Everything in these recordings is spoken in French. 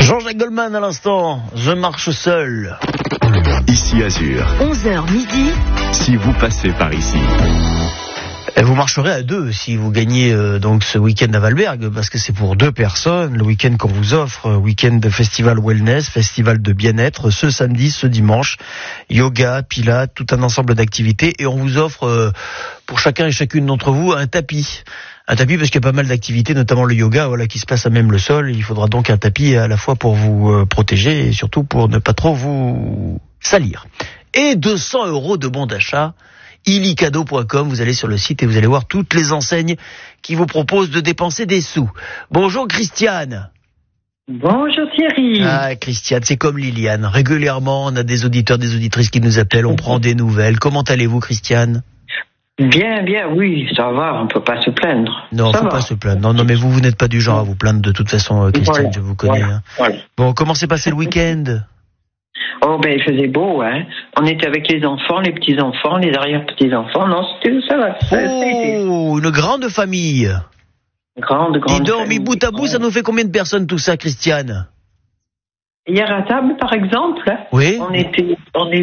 Jean-Jacques Goldman à l'instant, je marche seul. Ici Azur. 11h midi. Si vous passez par ici. Et vous marcherez à deux si vous gagnez donc ce week-end à Valberg, parce que c'est pour deux personnes, le week-end qu'on vous offre, week-end de festival wellness, festival de bien-être, ce samedi, ce dimanche, yoga, pilates, tout un ensemble d'activités, et on vous offre pour chacun et chacune d'entre vous un tapis. Un tapis parce qu'il y a pas mal d'activités, notamment le yoga, voilà, qui se passe à même le sol. Il faudra donc un tapis à la fois pour vous protéger et surtout pour ne pas trop vous salir. Et 200 € de bon d'achat. illicadeau.com, vous allez sur le site et vous allez voir toutes les enseignes qui vous proposent de dépenser des sous. Bonjour Christiane. Bonjour Thierry. Ah Christiane, c'est comme Liliane. Régulièrement, on a des auditeurs, des auditrices qui nous appellent, on prend des nouvelles. Comment allez-vous Christiane ? Bien, oui, ça va, on peut pas se plaindre. Non, ça faut va. pas se plaindre. Non, mais vous n'êtes pas du genre à vous plaindre de toute façon, Christiane, Voilà, je vous connais. voilà, hein. voilà. Bon, comment s'est passé le week-end ? Oh ben il faisait beau, hein. On était avec les enfants, les petits-enfants, les arrière-petits-enfants. Non, ça va. Ça a été. Oh, une grande famille. Grande. Dis donc, mis famille. bout à bout, ça nous fait combien de personnes tout ça, Christiane ? Hier à table, par exemple, Oui. on était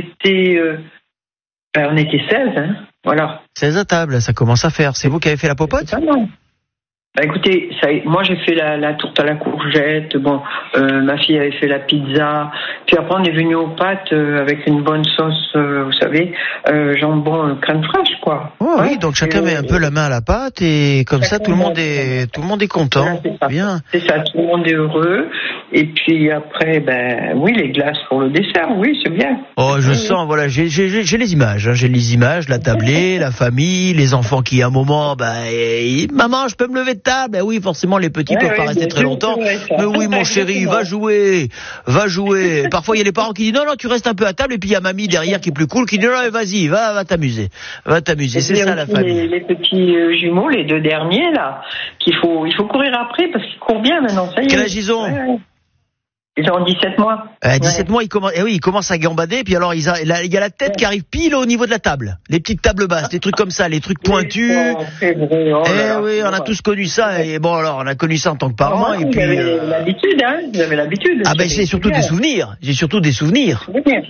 16, hein. Voilà. 16 à table, ça commence à faire. C'est vous qui avez fait la popote ? C'est pas mal. Bah écoutez, moi j'ai fait la tourte à la courgette, ma fille avait fait la pizza, puis après on est venu aux pâtes avec une bonne sauce, vous savez, jambon, crème fraîche quoi. Oh, oui, donc chacun met un peu la main à la pâte et comme ça tout le monde est content. Voilà, c'est ça. Bien. C'est ça, tout le monde est heureux. Et puis après, oui, les glaces pour le dessert, oui, c'est bien. Oh, je Oui. sens, voilà, j'ai les images, hein, la tablée, la famille, les enfants qui à un moment, maman, je peux me lever de table. Ben oui, forcément, les petits peuvent pas rester très longtemps. Mais oui, mon chéri, va jouer. Parfois, il y a les parents qui disent non, tu restes un peu à table, et puis il y a mamie derrière qui est plus cool, qui dit non, vas-y, va t'amuser. C'est ça la famille. Les petits jumeaux, les deux derniers, là, il faut courir après parce qu'ils courent bien maintenant, ça y est. Quel âge ils ont ? Ouais. Ils ont 17 mois. 17 mois, ils commencent à gambader, puis alors il y a la tête qui arrive pile au niveau de la table. Les petites tables basses, des trucs comme ça, les trucs pointus. C'est vrai, Oui, on a tous connu ça, et bon alors, on a connu ça en tant que parents, et vous puis... avez l'habitude, hein, vous avez l'habitude. Ah j'ai surtout des souvenirs, Des souvenirs,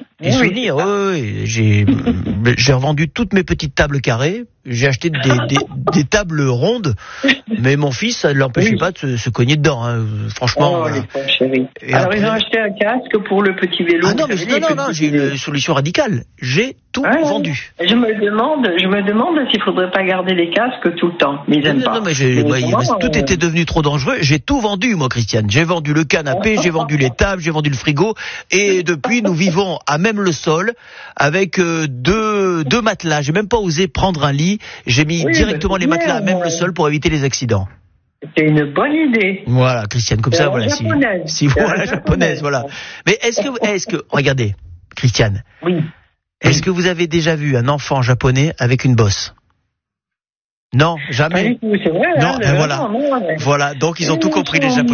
oui. J'ai revendu toutes mes petites tables carrées, j'ai acheté des tables rondes, mais mon fils, ça ne l'empêchait pas de se cogner dedans, hein. Franchement. Les pauvres chéris. Alors ils ont acheté un casque pour le petit vélo. Ah non, j'ai une solution radicale. J'ai tout vendu. Je me demande s'il faudrait pas garder les casques tout le temps. Mais ils aiment pas. Non, mais tout était devenu trop dangereux. J'ai tout vendu, moi, Christiane. J'ai vendu le canapé, j'ai vendu les tables, j'ai vendu le frigo. Et depuis, nous vivons à même le sol avec deux matelas. J'ai même pas osé prendre un lit. J'ai mis directement les matelas à même le sol pour éviter les accidents. C'est une bonne idée. Voilà, Christiane, comme ça, voilà. Si voilà, japonaise, voilà. Mais est-ce que, regardez, Christiane. Oui. Est-ce que vous avez déjà vu un enfant japonais avec une bosse ? Non, jamais. Pas du tout, c'est vrai. Non, voilà. Voilà, donc ils ont tout compris, les Japonais.